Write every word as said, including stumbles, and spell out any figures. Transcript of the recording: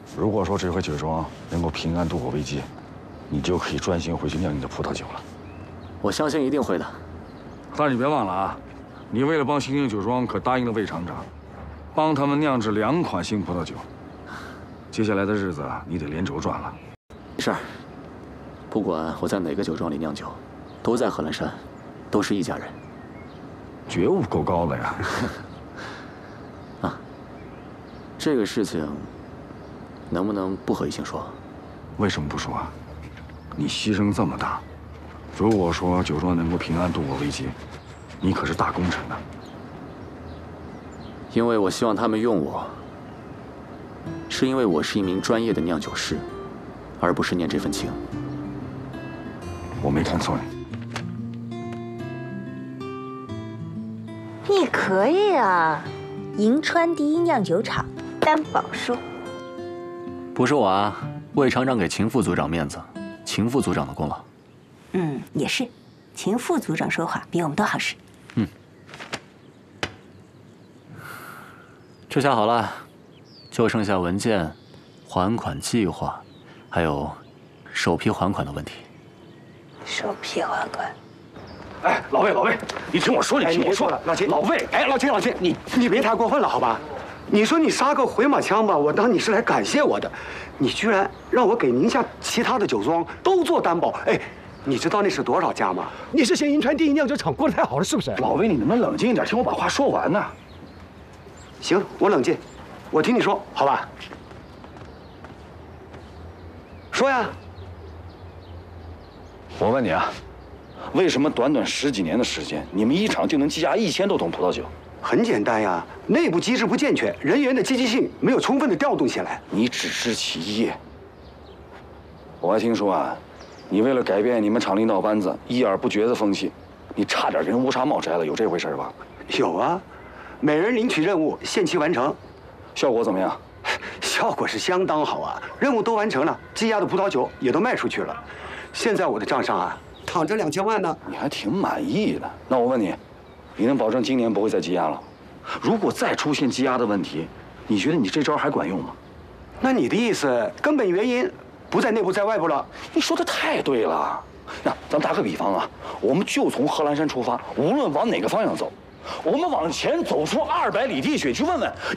如果说这回酒庄能够平安度过危机，你就可以专心回去酿你的葡萄酒了。 我相信一定会的。 但是你别忘了啊，你为了帮兴宁酒庄，可答应了魏厂长，帮他们酿制两款新葡萄酒。接下来的日子啊，你得连轴转了。 没事儿，不管我在哪个酒庄里酿酒，都在贺兰山，都是一家人。 觉悟够高的呀！ 啊，这个事情能不能不和一星说？ 为什么不说啊？你牺牲这么大，如果说酒庄能够平安度过危机，你可是大功臣呢。 因为我希望他们用我，是因为我是一名专业的酿酒师，而不是念这份情。 我没看错你。 你可以啊，银川第一酿酒厂担保书。 不是我啊，魏厂长给秦副组长面子，秦副组长的功劳。 嗯，也是，秦副组长说话比我们都好使。 嗯，这下好了，就剩下文件、还款计划，还有首批还款的问题。 首批还款。 哎，老魏，老魏，你听我说，你听我说， 了，老秦， 老魏， 哎，老秦，老秦，你你别太过分了，好吧？你说你杀个回马枪吧，我当你是来感谢我的，你居然让我给宁夏其他的酒庄都做担保，哎，你知道那是多少家吗？ 你是嫌银川第一酿酒厂过得太好了，是不是？ 老魏，你能不能冷静一点，听我把话说完呢？ 行，我冷静，我听你说，好吧？说呀。 我问你啊，为什么短短十几年的时间，你们一厂就能积压一千多桶葡萄酒？ 很简单呀，内部机制不健全，人员的积极性没有充分的调动起来。 你只知其一。我还听说啊，你为了改变你们厂领导班子一言不绝的风气，你差点人乌纱帽摘了，有这回事吧？ 有啊，每人领取任务，限期完成， 效果怎么样？ 效果是相当好啊，任务都完成了，积压的葡萄酒也都卖出去了。现在我的账上啊，躺着两千万呢。 你还挺满意的。那我问你，你能保证今年不会再积压了？如果再出现积压的问题，你觉得你这招还管用吗？ 那你的意思，根本原因不在内部，在外部了？ 你说的太对了。那咱们打个比方啊，我们就从贺兰山出发，无论往哪个方向走，我们往前走出二百里地去，去问问